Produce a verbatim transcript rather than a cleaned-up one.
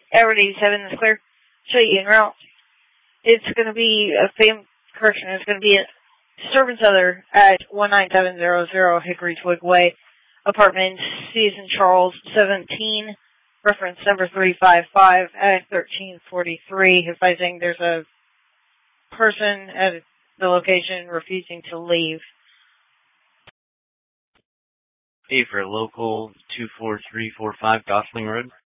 Edward eighty-seven is clear. Show you en route. It's going to be a fame correction. It's going to be a disturbance other at one nine seven zero zero Hickory Twig Way, apartment Season Charles seventeen, reference number three five five at thirteen forty-three, advising there's a person at the location refusing to leave. A for local two four three four five Gosling Road.